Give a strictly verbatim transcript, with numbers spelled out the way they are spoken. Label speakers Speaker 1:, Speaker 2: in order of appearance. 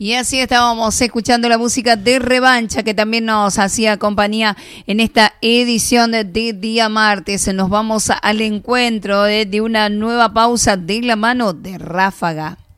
Speaker 1: Y así estábamos escuchando la música de Revancha, que también nos hacía compañía en esta edición de, de Día Martes. Nos vamos al encuentro de, de una nueva pausa de la mano de Ráfaga.